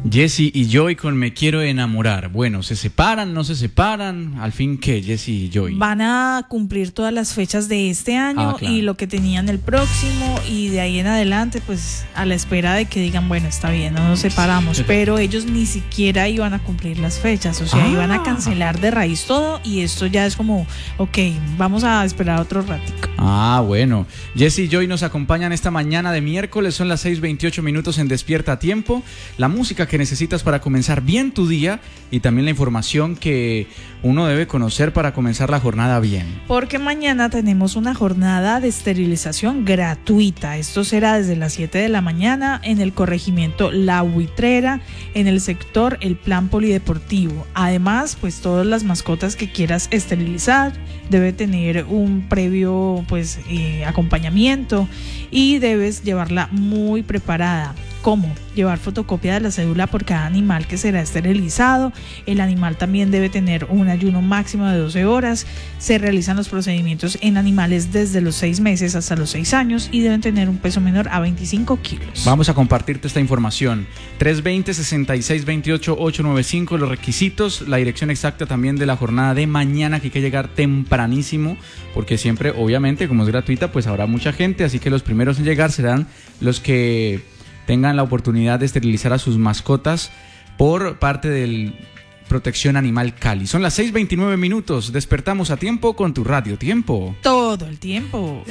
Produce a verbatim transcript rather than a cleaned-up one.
Jessy y Joy con Me Quiero Enamorar. Bueno, ¿se separan? ¿No se separan? ¿Al fin qué, Jessy y Joy? Van a cumplir todas las fechas de este año, Ah, claro. y lo que tenían el próximo, y de ahí en adelante pues a la espera de que digan, bueno, está bien, no nos separamos. Pero ellos ni siquiera iban a cumplir las fechas, o sea, Ah. iban a cancelar de raíz todo, y esto ya es como, ok, vamos a esperar otro ratico. Ah, bueno. Jessy y Joy nos acompañan esta mañana de miércoles. Son las seis veintiocho minutos en Despierta a Tiempo. La música que necesitas para comenzar bien tu día y también la información que uno debe conocer para comenzar la jornada bien. Porque mañana tenemos una jornada de esterilización gratuita. Esto será desde las siete de la mañana en el corregimiento La Buitrera, en el sector El Plan Polideportivo. Además, pues todas las mascotas que quieras esterilizar debe tener un previo pues eh, acompañamiento, y debes llevarla muy preparada. ¿Cómo? Llevar fotocopia de la cédula por cada animal que será esterilizado. El animal también debe tener un ayuno máximo de doce horas. Se realizan los procedimientos en animales desde los seis meses hasta los seis años y deben tener un peso menor a veinticinco kilos. Vamos a compartirte esta información. tres dos cero, seis seis dos ocho, ocho nueve cinco, los requisitos, la dirección exacta también de la jornada de mañana, que hay que llegar tempranísimo, porque siempre, obviamente, como es gratuita, pues habrá mucha gente, así que los primeros en llegar serán los que tengan la oportunidad de esterilizar a sus mascotas por parte del Protección Animal Cali. Son las seis veintinueve minutos. Despertamos a tiempo con tu Radio Tiempo. Todo el tiempo.